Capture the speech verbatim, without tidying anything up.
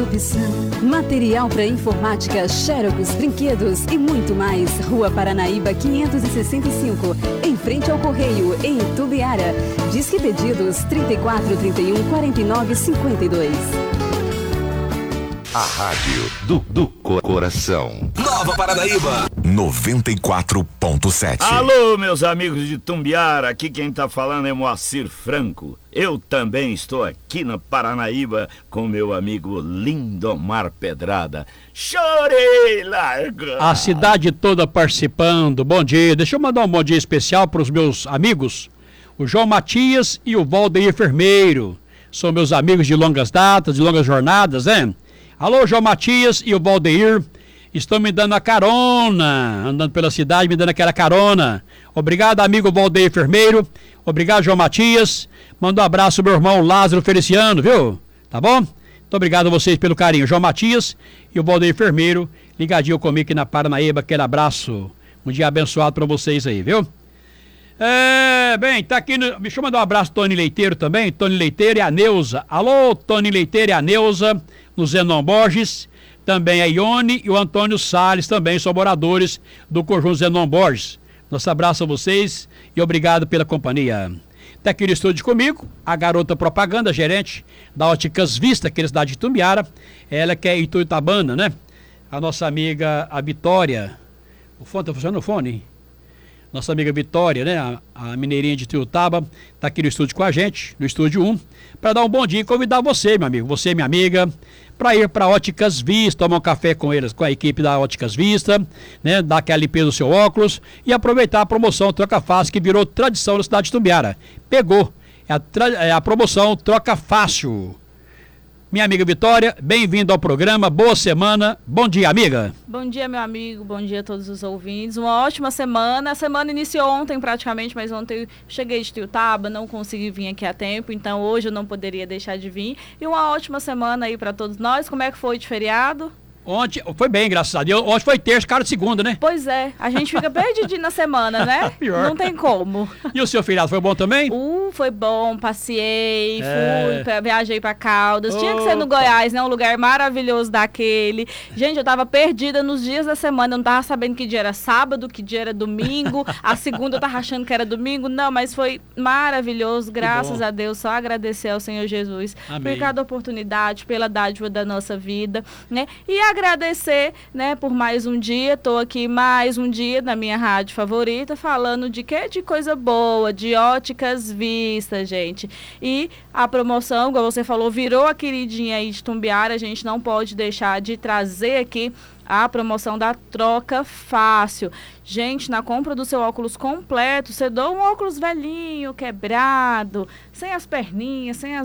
opção. Material para informática, Xerox, brinquedos e muito mais. Rua Paranaíba quinhentos e sessenta e cinco, em frente ao Correio, em Itumbiara. Disque pedidos trinta e quatro, trinta e um, quarenta e nove, cinquenta e dois. A rádio do, do coração. Nova Paranaíba noventa e quatro ponto sete. Alô, meus amigos de Itumbiara, aqui quem tá falando é Moacir Franco. Eu também estou aqui na Paranaíba com meu amigo Lindomar Pedrada. Chorei, larga! A cidade toda participando. Bom dia. Deixa eu mandar um bom dia especial para os meus amigos, o João Matias e o Valdeir Enfermeiro. São meus amigos de longas datas, de longas jornadas, né? Alô, João Matias e o Valdeir estão me dando a carona, andando pela cidade, me dando aquela carona. Obrigado, amigo Valdeir Enfermeiro. Obrigado, João Matias. Manda um abraço ao meu irmão Lázaro Feliciano, viu? Tá bom? Muito obrigado a vocês pelo carinho. João Matias e o Valdeir Enfermeiro, ligadinho comigo aqui na Paranaíba. Aquele abraço. Um dia abençoado pra vocês aí, viu? É, bem, tá aqui no... Deixa eu mandar um abraço Tony Leiteiro também. Tony Leiteiro e a Neuza. Alô, Tony Leiteiro e a Neuza, no Zenon Borges. Também a Ione e o Antônio Salles também são moradores do conjunto Zenon Borges. Nosso abraço a vocês e obrigado pela companhia. Tá aqui no estúdio comigo, a garota propaganda, gerente da Óticas Vista, aqui na cidade de Itumbiara. Ela que é Ituitabana, né? A nossa amiga, a Vitória. O fone, tá funcionando o fone? Nossa amiga Vitória, né? A, a mineirinha de Ituiutaba, tá aqui no estúdio com a gente, no estúdio um, para dar um bom dia e convidar você, meu amigo, você, minha amiga, para ir para Óticas Vista, tomar um café com eles, com a equipe da Óticas Vista, né? Dar aquela limpeza do seu óculos e aproveitar a promoção Troca Fácil, que virou tradição na cidade de Itumbiara. Pegou, é a, tra- é a promoção Troca Fácil. Minha amiga Vitória, bem-vindo ao programa, boa semana, bom dia, amiga. Bom dia, meu amigo, bom dia a todos os ouvintes, uma ótima semana. A semana iniciou ontem praticamente, mas ontem eu cheguei de Ituiutaba, não consegui vir aqui a tempo, então hoje eu não poderia deixar de vir. E uma ótima semana aí para todos nós. Como é que foi de feriado? Ontem foi bem, graças a Deus. Hoje foi terça, cara de segunda, né? Pois é, a gente fica perdidinho na semana, né? Pior. Não tem como. E o seu feriado foi bom também? Uh, foi bom, passei, É. fui, pra, viajei pra Caldas. Tinha que ser no Opa. Goiás, né? Um lugar maravilhoso daquele. Gente, eu tava perdida nos dias da semana, eu não tava sabendo que dia era sábado, que dia era domingo. A segunda eu tava achando que era domingo. Não, mas foi maravilhoso, graças a Deus. Só agradecer ao Senhor Jesus Amém. por cada oportunidade, pela dádiva da nossa vida, né? E agradecer, né, por mais um dia. Tô aqui mais um dia na minha rádio favorita, falando de quê? De coisa boa, de Óticas Vista, gente. E a promoção, como você falou, virou a queridinha aí de Itumbiara. A gente não pode deixar de trazer aqui a promoção da Troca Fácil. Gente, na compra do seu óculos completo, você doa um óculos velhinho, quebrado, sem as perninhas, sem as